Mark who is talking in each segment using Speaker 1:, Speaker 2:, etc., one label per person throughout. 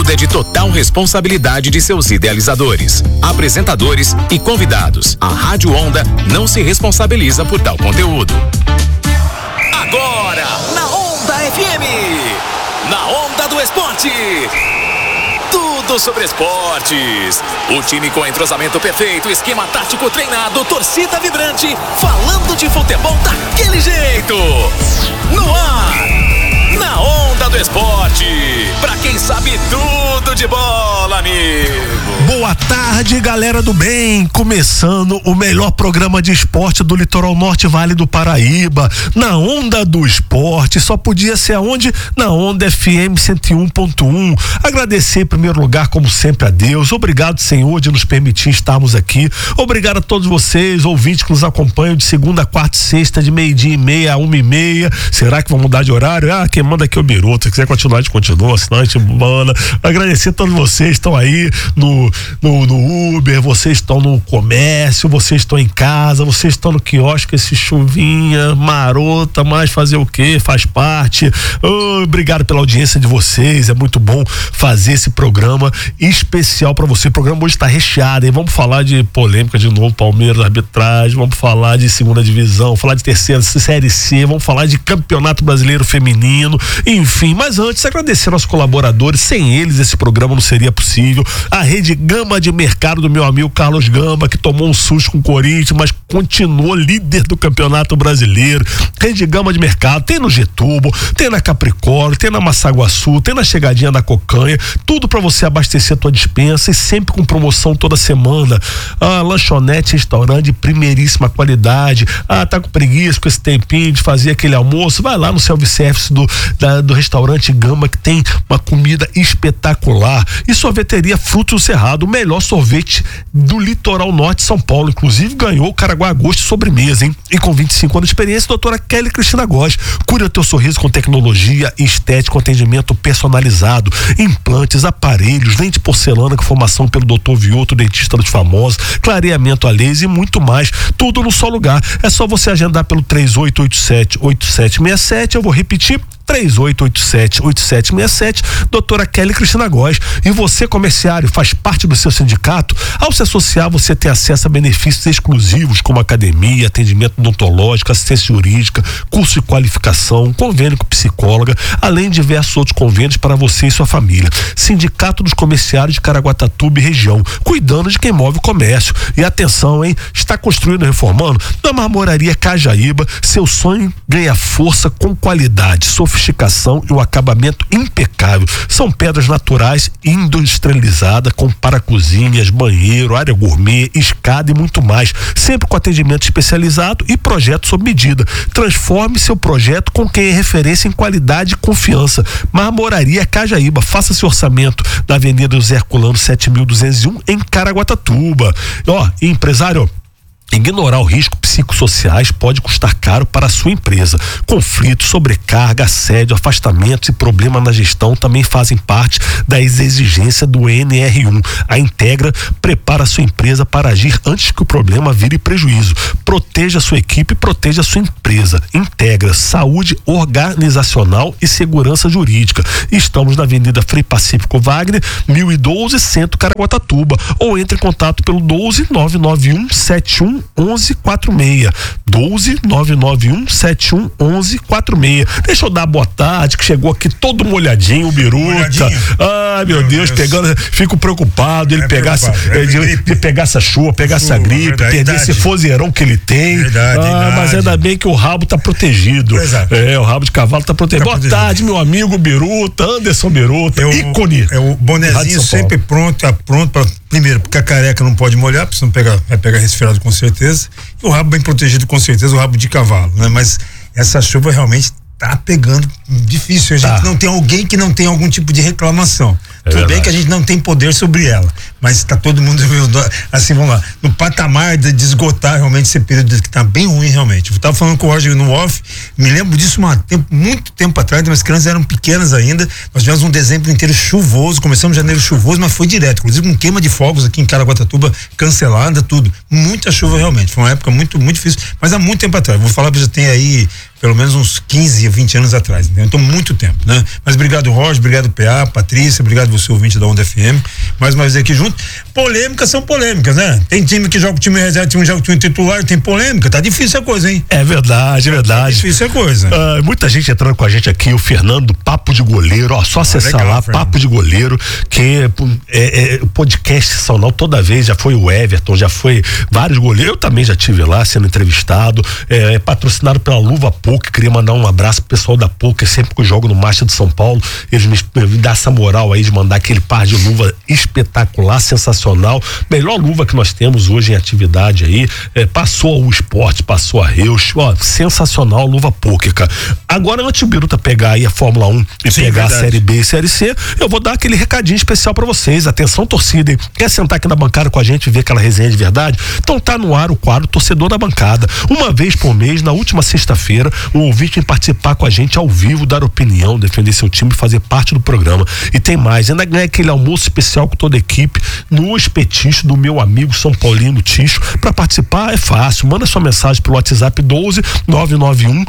Speaker 1: conteúdo é de total responsabilidade de seus idealizadores, apresentadores e convidados. A Rádio Onda não se responsabiliza por tal conteúdo. Agora, na Onda FM, na Onda do Esporte. Tudo sobre esportes. O time com entrosamento perfeito, esquema tático treinado, torcida vibrante, falando de futebol daquele jeito. No ar, na Onda do Esporte, pra quem sabe tudo de bola, amigo.
Speaker 2: Boa tarde, galera do bem. Começando o melhor programa de esporte do Litoral Norte Vale do Paraíba, na Onda do Esporte. Só podia ser aonde? Na Onda FM 101.1. Agradecer em primeiro lugar, como sempre, a Deus. Obrigado, Senhor, de nos permitir estarmos aqui. Obrigado a todos vocês, ouvintes que nos acompanham de segunda, quarta e sexta, de 12:30 a 1:30. Será que vão mudar de horário? Quem manda aqui é o Biruta. Se quiser continuar, a gente continua, senão a gente manda. Agradecer a todos vocês que estão aí no Uber, vocês estão no comércio, vocês estão em casa, vocês estão no quiosque, esse chuvinha marota, mas fazer o quê? Faz parte. Obrigado pela audiência de vocês, é muito bom fazer esse programa especial pra você. O programa hoje tá recheado, hein? Vamos falar de polêmica de novo, Palmeiras, arbitragem, vamos falar de segunda divisão, falar de terceira, série C, vamos falar de campeonato brasileiro feminino, enfim. Mas antes, agradecer aos colaboradores, sem eles esse programa não seria possível. A Rede Gama de Mercado do meu amigo Carlos Gama, que tomou um susto com o Corinthians, mas continuou líder do Campeonato Brasileiro. Rede Gama de Mercado, tem no Getúbal, tem na Capricórnio, tem na Massaguaçu, tem na Chegadinha da Cocanha, tudo pra você abastecer a tua despensa e sempre com promoção toda semana. Lanchonete, restaurante de primeiríssima qualidade. Tá com preguiça com esse tempinho de fazer aquele almoço? Vai lá no self-service do restaurante Gama, que tem uma comida espetacular. E sorveteria Frutos do Cerrado, o melhor sorvete do Litoral Norte de São Paulo. Inclusive ganhou o Caraguá Agosto sobremesa, hein? E com 25 anos de experiência, doutora Kelly Cristina Góes. Cura teu sorriso com tecnologia e estético, atendimento personalizado, implantes, aparelhos, lente porcelana com formação pelo Dr. Vioto, dentista dos famosos, clareamento a laser e muito mais. Tudo no só lugar. É só você agendar pelo 3887-8767. Eu vou repetir: 3887-8767, doutora Kelly Cristina Góes. E você, comerciário, faz parte do seu sindicato? Ao se associar, você tem acesso a benefícios exclusivos, como academia, atendimento odontológico, assistência jurídica, curso de qualificação, convênio com psicóloga, além de diversos outros convênios para você e sua família. Sindicato dos Comerciários de Caraguatatuba e região, cuidando de quem move o comércio. E atenção, hein? Está construindo e reformando? Na Marmoraria Cajaíba, seu sonho ganha força com qualidade, sofisticação e o acabamento impecável. São pedras naturais industrializadas com paracozinhas, banheiro, área gourmet, escada e muito mais. Sempre com atendimento especializado e projeto sob medida. Transforme seu projeto com quem é referência em qualidade e confiança. Marmoraria Cajaíba. Faça seu orçamento na Avenida José Herculano 7201 em Caraguatatuba. Empresário, ignorar o risco psicossociais pode custar caro para a sua empresa. Conflitos, sobrecarga, assédio, afastamentos e problemas na gestão também fazem parte das exigências do NR1. A Integra prepara a sua empresa para agir antes que o problema vire prejuízo. Proteja a sua equipe, proteja a sua empresa. Integra saúde organizacional e segurança jurídica. Estamos na Avenida Frei Pacífico Wagner, 1012, Centro, Caraguatatuba. Ou entre em contato pelo 12-991-71 1146, 12-991-71-1146. Deixa eu dar boa tarde, que chegou aqui todo molhadinho, o Biruta. Meu Deus, pegando, fico preocupado ele pegar essa chuva, pegar essa gripe, perder esse fozeirão que ele tem. Mas ainda bem que o rabo tá protegido. O rabo de cavalo tá protegido. Boa tarde, meu amigo Biruta, Anderson Biruta, ícone.
Speaker 3: O bonezinho sempre pronto pra, primeiro, porque a careca não pode molhar, porque senão vai pegar resfriado com certeza. E o rabo bem protegido, com certeza, o rabo de cavalo, né? Mas essa chuva realmente tá pegando difícil. A gente não tem alguém que não tem algum tipo de reclamação. Tudo bem que a gente não tem poder sobre ela, mas tá todo mundo, assim, vamos lá, no patamar de esgotar realmente esse período que tá bem ruim realmente. Eu tava falando com o Roger no off, me lembro disso muito tempo atrás, as crianças eram pequenas ainda, nós tivemos um dezembro inteiro chuvoso, começamos em janeiro chuvoso, mas foi direto, inclusive com queima de fogos aqui em Caraguatatuba, cancelada, tudo. Muita chuva realmente, foi uma época muito, muito difícil, mas há muito tempo atrás. Vou falar que já tem aí, pelo menos uns 15, 20 anos atrás, entendeu? Então, muito tempo, né? Mas obrigado, Roger, obrigado, PA, Patrícia, obrigado você, ouvinte da Onda FM, mais uma vez aqui junto. Polêmicas são polêmicas, né? Tem time que joga o time reserva, time que joga o time titular, tem polêmica, tá difícil a coisa, hein?
Speaker 2: É verdade, é verdade.
Speaker 3: Tá difícil a coisa.
Speaker 2: Muita gente entrando com a gente aqui, o Fernando, Papo de Goleiro, ó, só acessar
Speaker 3: legal,
Speaker 2: lá,
Speaker 3: Fernando.
Speaker 2: Papo de Goleiro, que é o podcast sensacional, toda vez, já foi o Everton, já foi vários goleiros, eu também já tive lá sendo entrevistado, patrocinado pela Luva Poker, queria mandar um abraço pro pessoal da Poker, sempre que eu jogo no Master de São Paulo, eles me dão essa moral aí de mandar aquele par de luva espetacular, sensacional, melhor luva que nós temos hoje em atividade aí, passou o esporte, passou a Reus, ó, sensacional, Luva Poker, cara. Agora, antes o Biruta pegar aí a Fórmula 1 e
Speaker 3: Sim,
Speaker 2: pegar
Speaker 3: verdade.
Speaker 2: a Série B e Série C, eu vou dar aquele recadinho especial pra vocês. Atenção, torcida, hein? Quer sentar aqui na bancada com a gente e ver aquela resenha de verdade? Então tá no ar o quadro Torcedor da Bancada. Uma vez por mês, na última sexta-feira, o ouvinte vem participar com a gente ao vivo, dar opinião, defender seu time, fazer parte do programa. E tem mais, ainda ganha aquele almoço especial com toda a equipe no espetício do meu amigo São Paulino Ticho. Pra participar é fácil, manda sua mensagem pelo WhatsApp 12 991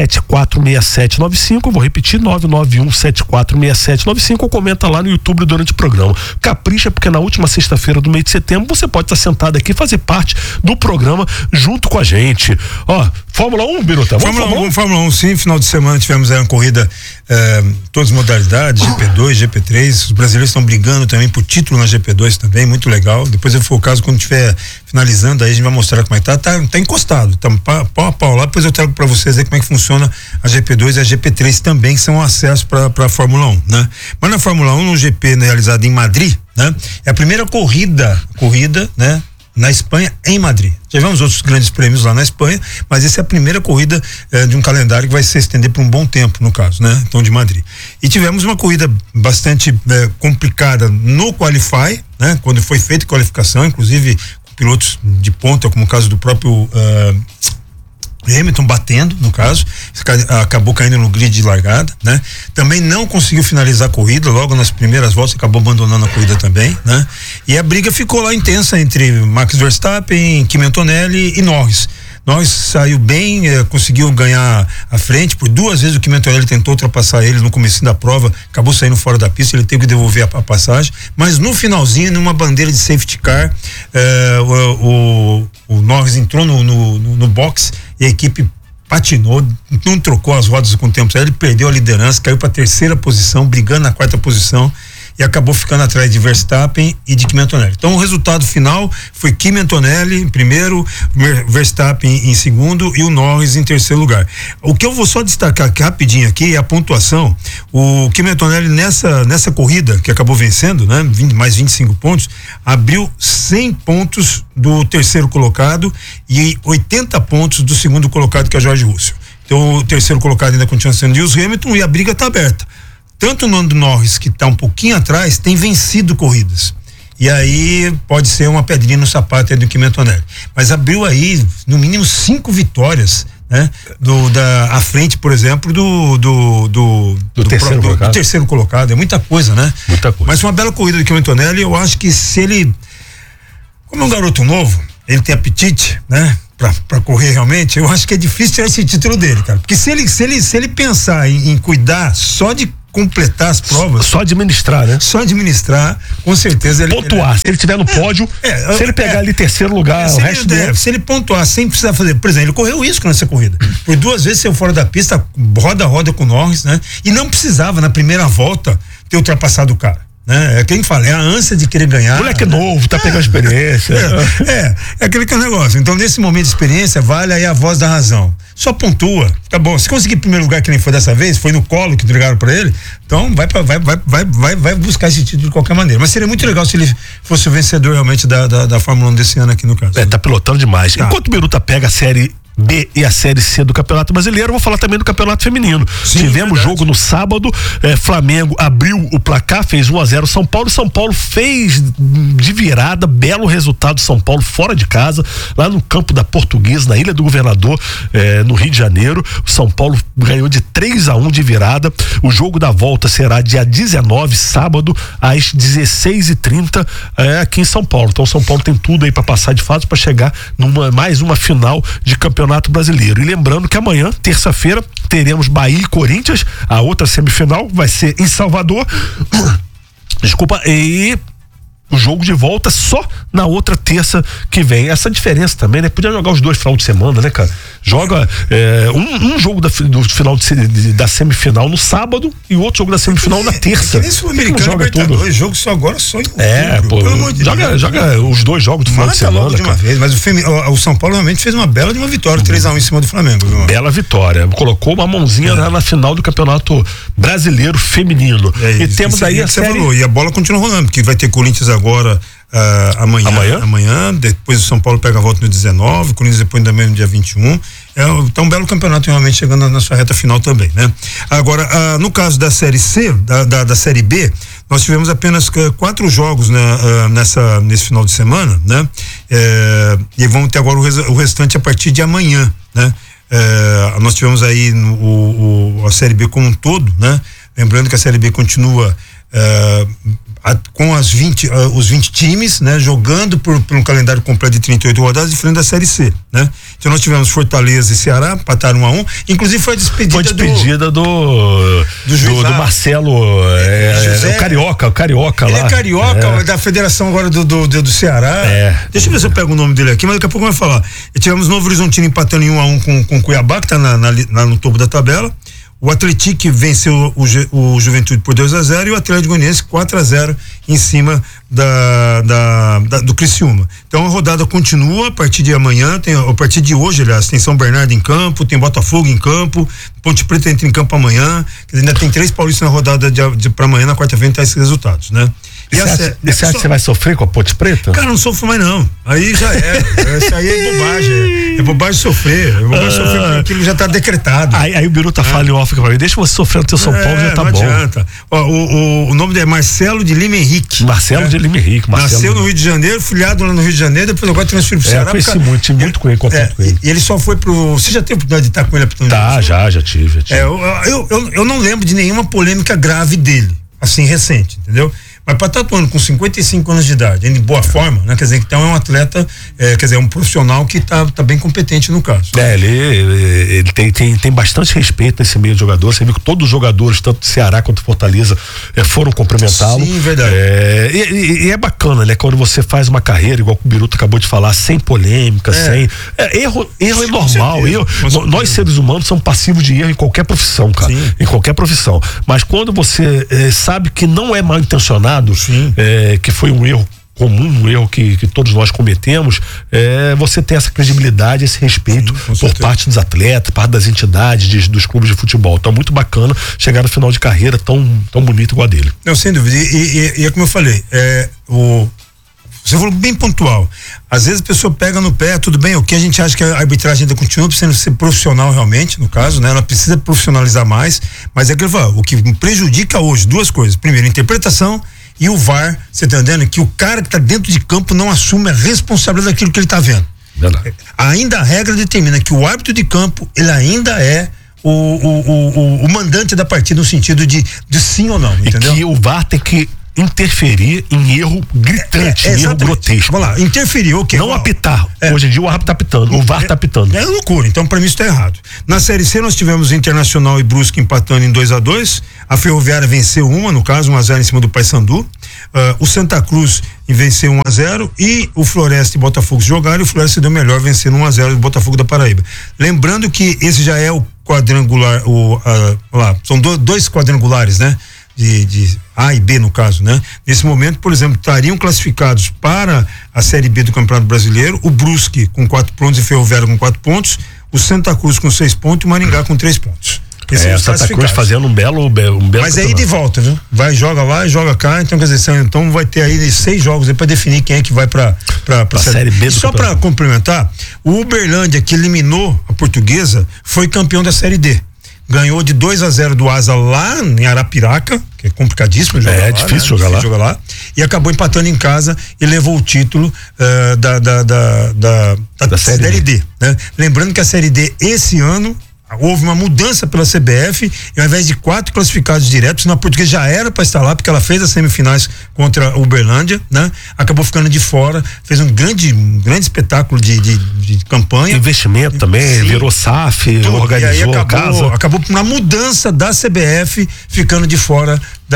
Speaker 2: 746795, eu vou repetir, 991 746795, ou comenta lá no YouTube durante o programa. Capricha, porque na última sexta-feira do mês de setembro você pode estar sentado aqui e fazer parte do programa junto com a gente. Ó, Fórmula 1, Biruta?
Speaker 3: Fórmula 1, sim, final de semana tivemos aí uma corrida, todas as modalidades, GP2, GP3, os brasileiros estão brigando também por título na GP2 também, muito legal. Depois, se for o caso, quando estiver finalizando, aí a gente vai mostrar como é que tá encostado, tá pau a pau lá, depois eu trago pra vocês aí como é que funciona a GP2 e a GP3 também, que são acesso pra Fórmula 1, né? Mas na Fórmula 1, no GP realizado em Madrid, né? É a primeira corrida, né? Na Espanha, em Madrid. Tivemos outros grandes prêmios lá na Espanha, mas essa é a primeira corrida de um calendário que vai se estender por um bom tempo, no caso, né? Então, de Madrid. E tivemos uma corrida bastante complicada no Qualify, né? Quando foi feita a qualificação, inclusive pilotos de ponta, como o caso do próprio Hamilton batendo, no caso, acabou caindo no grid de largada, né? Também não conseguiu finalizar a corrida, logo nas primeiras voltas acabou abandonando a corrida também, né? E a briga ficou lá intensa entre Max Verstappen, Kimi Antonelli e Norris. Norris saiu bem, conseguiu ganhar a frente, por 2 vezes o Kimi Antonelli tentou ultrapassar ele no começo da prova, acabou saindo fora da pista, ele teve que devolver a passagem, mas no finalzinho, numa bandeira de safety car, o Norris entrou no box e a equipe patinou, não trocou as rodas com o tempo, ele perdeu a liderança, caiu para a 3ª posição, brigando na 4ª posição, e acabou ficando atrás de Verstappen e de Kimi Antonelli. Então o resultado final foi Kimi Antonelli em primeiro, Verstappen em segundo e o Norris em 3º lugar. O que eu vou só destacar aqui, rapidinho aqui é a pontuação. O Kimi Antonelli nessa corrida que acabou vencendo, né, mais 25 pontos, abriu 100 pontos do 3º colocado e 80 pontos do 2º colocado, que é George Russell. Então o 3º colocado ainda continua sendo Lewis Hamilton e a briga está aberta. Tanto o Lando Norris, que está um pouquinho atrás, tem vencido corridas. E aí pode ser uma pedrinha no sapato aí do Kimi Antonelli. Mas abriu aí, no mínimo, 5 vitórias, né? À frente, por exemplo, do 3º colocado. É muita coisa, né?
Speaker 2: Muita coisa.
Speaker 3: Mas uma bela corrida do Kimi Antonelli, eu acho que se ele, como é um garoto novo, ele tem apetite, né? Pra correr realmente, eu acho que é difícil tirar esse título dele, cara. Porque se ele pensar em cuidar só de completar as provas.
Speaker 2: Só administrar, né?
Speaker 3: Só administrar, com certeza ele.
Speaker 2: Pontuar. Se ele estiver no pódio, se ele pegar ali 3º lugar, o resto dele.
Speaker 3: Se ele pontuar sem precisar fazer. Por exemplo, ele correu risco nessa corrida. Por 2 vezes saiu fora da pista, roda a roda com o Norris, né? E não precisava, na primeira volta, ter ultrapassado o cara. Né? É quem fala, é a ânsia de querer ganhar.
Speaker 2: Moleque novo, tá pegando experiência.
Speaker 3: É aquele que é o negócio. Então, nesse momento de experiência, vale aí a voz da razão. Só pontua, tá bom. Se conseguir primeiro lugar que nem foi dessa vez, foi no colo que entregaram pra ele, então vai buscar esse título de qualquer maneira. Mas seria muito legal se ele fosse o vencedor realmente da Fórmula 1 desse ano aqui no caso.
Speaker 2: Tá pilotando demais. Tá. Enquanto o Biruta pega a Série B e a Série C do Campeonato Brasileiro, eu vou falar também do Campeonato Feminino. Sim, tivemos jogo no sábado, Flamengo abriu o placar, fez 1-0 São Paulo fez de virada, belo resultado São Paulo fora de casa, lá no campo da Portuguesa, na Ilha do Governador, no Rio de Janeiro. O São Paulo ganhou de 3-1 de virada. O jogo da volta será dia 19, sábado, às 16h30, aqui em São Paulo. Então São Paulo tem tudo aí para passar de fase, para chegar numa mais uma final de campeonato Campeonato Brasileiro. E lembrando que amanhã, terça-feira, teremos Bahia e Corinthians, a outra semifinal vai ser em Salvador. Desculpa, e o jogo de volta só na outra terça que vem. Essa diferença também, né? Podia jogar os dois final de semana, né, cara? Joga um jogo do final da semifinal no sábado e o outro jogo da semifinal na terça.
Speaker 3: Esse americano
Speaker 2: joga tudo.
Speaker 3: Dois jogos só agora só em outubro,
Speaker 2: pô,
Speaker 3: pelo amor de Deus.
Speaker 2: Joga os dois jogos do final de semana,
Speaker 3: logo de uma vez. Mas o São Paulo realmente fez uma bela de uma vitória, 3-1 em cima do Flamengo, viu?
Speaker 2: Bela vitória. Colocou uma mãozinha na final do Campeonato Brasileiro Feminino. E temos aí a série...
Speaker 3: falou, e a bola continua rolando, porque vai ter Corinthians agora amanhã, depois o São Paulo pega a volta no 19, o Corinthians depois também no dia 21. Então um belo campeonato realmente chegando na sua reta final também, né? Agora, no caso da Série C, da Série B, nós tivemos apenas 4 jogos, né, nesse final de semana, né? E vamos ter agora o restante a partir de amanhã, né? Nós tivemos aí a Série B como um todo, né? Lembrando que a Série B continua com os 20 times, né, jogando por um calendário completo de 38 rodadas, diferente da Série C, né? Então nós tivemos Fortaleza e Ceará, empataram 1-1, inclusive foi a despedida do Marcelo, o Carioca
Speaker 2: ele
Speaker 3: lá. Ele é Carioca, da federação agora do Ceará. Deixa eu ver se eu pego o nome dele aqui, mas daqui a pouco vai falar. E tivemos Novo Horizontino empatando em 1-1 com Cuiabá, que está lá no topo da tabela. O Atlético venceu o Juventude por 2-0 e o Atlético Goianiense 4-0 em cima do Criciúma. Então a rodada continua a partir de amanhã, a partir de hoje, aliás, tem São Bernardo em campo, tem Botafogo em campo, Ponte Preta entra em campo amanhã, ainda tem 3 paulistas na rodada para amanhã, na quarta-feira, tá esses resultados, né?
Speaker 2: Você acha que você vai sofrer com a Ponte Preta?
Speaker 3: Cara, não sofro mais não. Aí já isso aí é bobagem. É bobagem sofrer. É bobagem sofrer porque aquilo já tá decretado.
Speaker 2: Aí o Biruta fala em off pra mim, deixa você sofrer no teu São Paulo, já tá
Speaker 3: não
Speaker 2: bom.
Speaker 3: Não adianta. O nome dele é Marcelo de Lima Henrique.
Speaker 2: De Lima Henrique.
Speaker 3: Nasceu no Rio de Janeiro, filiado lá no Rio de Janeiro, depois agora transferiu pro Ceará.
Speaker 2: Eu conheci muito com ele, contato com ele.
Speaker 3: E ele só foi Você já teve a oportunidade de estar com ele apitando?
Speaker 2: Já tive.
Speaker 3: Eu não lembro de nenhuma polêmica grave dele, assim, recente, entendeu? Mas para estar atuando com 55 anos de idade, em boa forma, né? Quer dizer, então é um atleta, é um profissional que tá bem competente no caso.
Speaker 2: Ele tem bastante respeito nesse meio de jogador. Você viu que todos os jogadores, tanto do Ceará quanto do Fortaleza, foram cumprimentá-lo.
Speaker 3: Sim, verdade.
Speaker 2: E é bacana, né? Quando você faz uma carreira, igual o Biruta acabou de falar, sem polêmica, sem. Erro é normal. Nós, seres humanos, somos passivos de erro em qualquer profissão, cara. Sim. Em qualquer profissão. Mas quando você sabe que não é mal intencionado, que foi um erro comum, um erro que todos nós cometemos, você tem essa credibilidade, esse respeito por parte dos atletas, parte das entidades, dos clubes de futebol. Então, muito bacana chegar no final de carreira tão bonito igual a dele.
Speaker 3: Não, sem dúvida. E é como eu falei, você falou bem pontual. Às vezes a pessoa pega no pé, tudo bem, o que a gente acha que a arbitragem ainda continua precisando ser profissional realmente, no caso, né? Ela precisa profissionalizar mais, mas é que ele fala, o que prejudica hoje, 2 coisas. Primeiro, a interpretação e o VAR, você tá entendendo? Que o cara que tá dentro de campo não assume a responsabilidade daquilo que ele tá vendo. Verdade. Ainda a regra determina que o árbitro de campo, ele ainda é o mandante da partida no sentido de sim ou não, entendeu?
Speaker 2: E que o VAR tem que interferir em erro gritante, em erro grotesco.
Speaker 3: Vamos lá, interferir, ok.
Speaker 2: Não apitar. Hoje em dia o árbitro tá apitando, o VAR tá apitando.
Speaker 3: É loucura, então pra mim isso tá errado. Na Série C nós tivemos Internacional e Brusque empatando em 2-2, a Ferroviária venceu no caso 1-0 em cima do Paysandu, o Santa Cruz venceu 1-0 e o Floresta e Botafogo jogaram e o Floresta deu melhor vencendo 1-0 do Botafogo da Paraíba. Lembrando que esse já é o quadrangular, são 2 quadrangulares, né? De A e B no caso, né? Nesse momento, por exemplo, estariam classificados para a Série B do Campeonato Brasileiro o Brusque com 4 pontos e Ferroviária com 4 pontos, o Santa Cruz com 6 pontos e o Maringá com 3 pontos.
Speaker 2: O Santa Cruz fazendo um belo
Speaker 3: mas é ida e volta, viu? Vai, joga lá, joga cá, então quer dizer, então vai ter aí 6 jogos aí pra definir quem é que vai pra Série B. Só pra complementar, o Uberlândia, que eliminou a Portuguesa, foi campeão da Série D. Ganhou de 2-0 do Asa lá em Arapiraca, que é complicadíssimo jogar lá. É difícil, né? jogar lá. E acabou empatando em casa e levou o título da Série D. Né? Lembrando que a Série D esse ano, houve uma mudança pela CBF e ao invés de 4 classificados diretos, na Portuguesa já era para estar lá, porque ela fez as semifinais contra o Uberlândia, né? Acabou ficando de fora, fez um grande espetáculo de campanha.
Speaker 2: Investimento também, sim. Virou SAF, organizou
Speaker 3: e aí acabou na mudança da CBF ficando de fora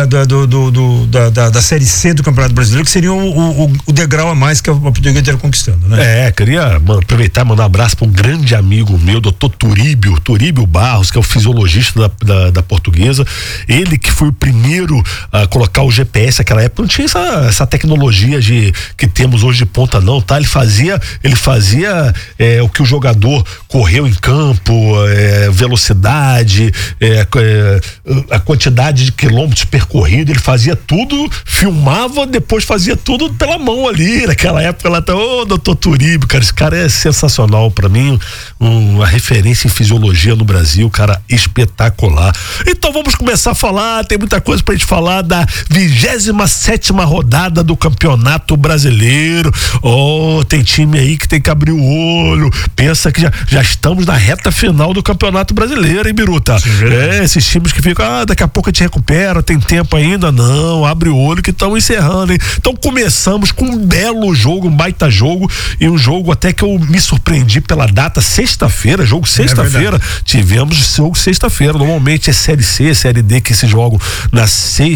Speaker 3: da Série C do Campeonato Brasileiro, que seria o degrau a mais que a Portuguesa estaria conquistando, né?
Speaker 2: Queria aproveitar e mandar um abraço para um grande amigo meu, doutor Turíbio Barros, que é o fisiologista da Portuguesa. Ele que foi o primeiro a colocar o GPS naquela época. Não tinha essa tecnologia que temos hoje de ponta, não, tá? Ele fazia o que o jogador correu em campo, velocidade, a quantidade de quilômetros percorridos. Ele fazia tudo, filmava, depois fazia tudo pela mão ali. Naquela época lá tá, doutor Turíbio, cara, esse cara é sensacional pra mim, uma referência em fisiologia no Brasil, cara, espetacular. Então vamos começar a falar, tem muita coisa pra gente falar da 27ª rodada do Campeonato Brasileiro. Tem time aí que tem que abrir o olho, pensa que já estamos na reta final do Campeonato Brasileiro, hein, Biruta? Esses times que ficam, daqui a pouco a gente recupera, tem tempo ainda, não, abre o olho que estão encerrando, hein? Então começamos com um belo jogo, um baita jogo, e um jogo até que eu me surpreendi pela data, sexta-feira, jogo sexta-feira, tivemos jogo sexta-feira, normalmente é Série C, Série D que se jogam na